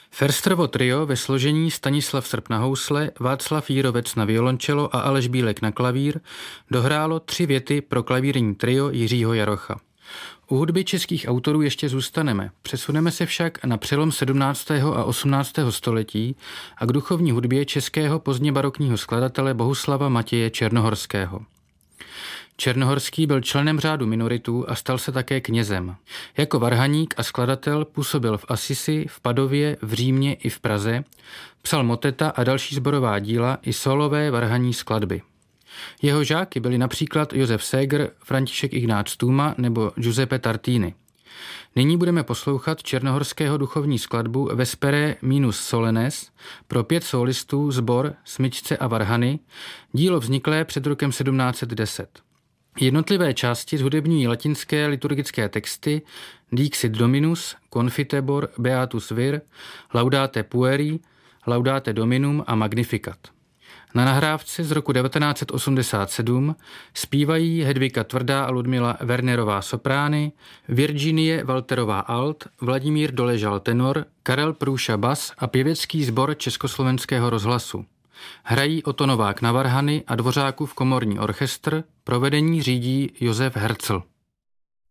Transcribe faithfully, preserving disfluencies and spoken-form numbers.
Ferstrovo trio ve složení Stanislav Srp na housle, Václav Jírovec na violoncello a Aleš Bílek na klavír dohrálo tři věty pro klavírní trio Jiřího Jarocha. U hudby českých autorů ještě zůstaneme. Přesuneme se však na přelom sedmnáctého a osmnáctého století a k duchovní hudbě českého pozdně barokního skladatele Bohuslava Matěje Černohorského. Černohorský byl členem řádu minoritů a stal se také knězem. Jako varhaník a skladatel působil v Asisi, v Padově, v Římě i v Praze, psal moteta a další sborová díla i solové varhaní skladby. Jeho žáky byli například Josef Seger, František Ignác Tůma nebo Giuseppe Tartini. Nyní budeme poslouchat černohorského duchovní skladbu Vespere minus Solenes pro pět solistů, sbor, smyčce a varhany, dílo vzniklé před rokem sedmnáct set deset. Jednotlivé části zhudebňují latinské liturgické texty Dixit Dominus, Confitebor, Beatus Vir, Laudate Pueri, Laudate Dominum a Magnificat. Na nahrávce z roku devatenáct set osmdesát sedm zpívají Hedvika Tvrdá a Ludmila Wernerová soprány, Virginie Walterová alt, Vladimír Doležal tenor, Karel Průša bas a pěvecký sbor Československého rozhlasu. Hrají Oto Novák na varhany a Dvořákův komorní orchestr, provedení řídí Josef Hercl.